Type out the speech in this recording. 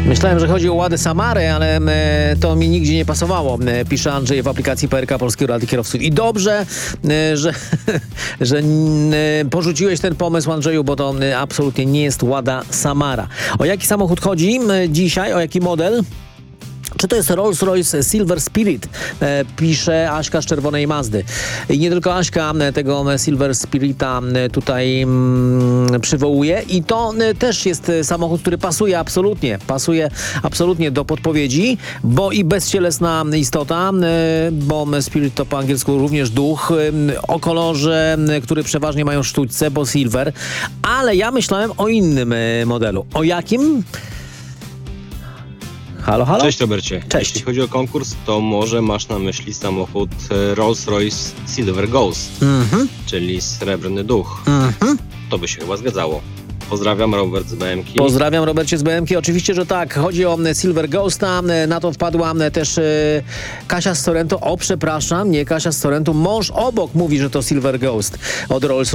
Myślałem, że chodzi o Ładę Samarę, ale to mi nigdzie nie pasowało, pisze Andrzej w aplikacji PRK Polskiego Rady Kierowców. I dobrze, że porzuciłeś ten pomysł, Andrzeju, bo to absolutnie nie jest Łada Samara. O jaki samochód chodzi dzisiaj? O jaki model? Czy to jest Rolls-Royce Silver Spirit? Pisze Aśka z Czerwonej Mazdy. I nie tylko Aśka tego Silver Spirita tutaj przywołuje. I to też jest samochód, który pasuje absolutnie do podpowiedzi, bo i bezcielesna istota, bo Spirit to po angielsku również duch, o kolorze, który przeważnie mają sztućce, bo silver. Ale ja myślałem o innym modelu. O jakim? Halo, halo? Cześć, Robercie. Cześć. Jeśli chodzi o konkurs, to może masz na myśli samochód Rolls-Royce Silver Ghost, czyli Srebrny Duch. To by się chyba zgadzało. Pozdrawiam, Robert z BMK. Pozdrawiam, Robercie z BMK. Oczywiście, że tak. Chodzi o Silver Ghosta. Na to wpadła też Kasia z Sorento. O, przepraszam, nie Kasia z Sorento. Mąż obok mówi, że to Silver Ghost od Rolls